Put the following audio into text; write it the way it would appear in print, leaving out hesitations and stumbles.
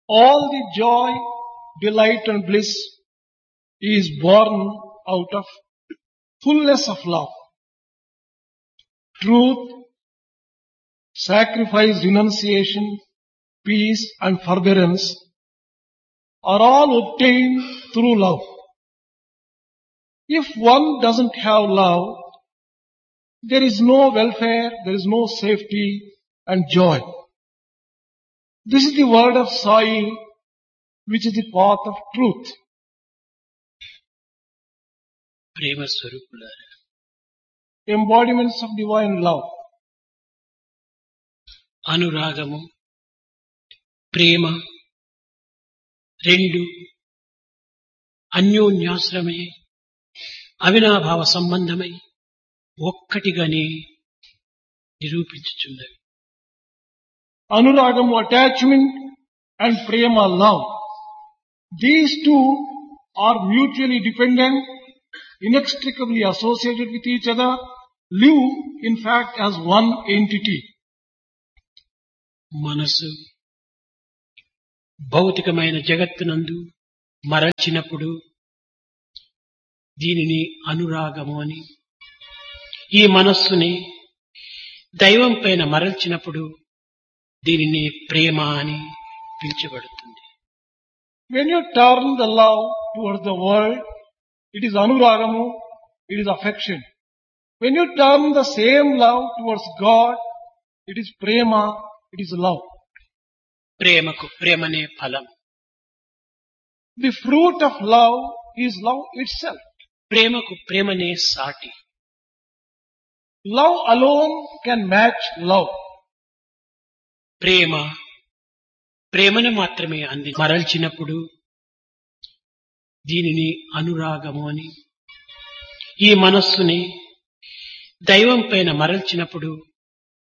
All the joy, delight and bliss is born out of fullness of love. Truth, sacrifice, renunciation, peace and forbearance are all obtained through love. If one doesn't have love, there is no welfare, there is no safety and joy. This is the word of soil, which is the path of truth. ప్రేమ స్వరూపులారా, Embodiments of divine love. అనురాగము, ప్రేమ రెండు అన్యోన్యాశ్రమై అవినాభావ సంబంధమై ఒక్కటిగానే నిరూపించుచున్నవి. Anuragam, attachment, and prema, love. These two are mutually dependent, inextricably associated with each other, live in fact as one entity. మనసు భౌతికమైన జగత్తునందు మరల్చినప్పుడు దీనిని అనురాగము అని, ఈ మనస్సుని దైవం పైన మరల్చినప్పుడు దీనిని ప్రేమ అని పిలుచబడుతుంది. When you turn the love towards the world, it is anuragamu, it is affection. When you turn the same love towards God, it is prema, it is love. ప్రేమకు ప్రేమనే ఫలం. The fruit of love is love itself. ప్రేమకు ప్రేమనే సాటి. Love alone can match love. ప్రేమ ప్రేమను మాత్రమే అంది మరల్చినప్పుడు దీనిని అనురాగము అని, ఈ మనస్సుని దైవం పైన మరల్చినప్పుడు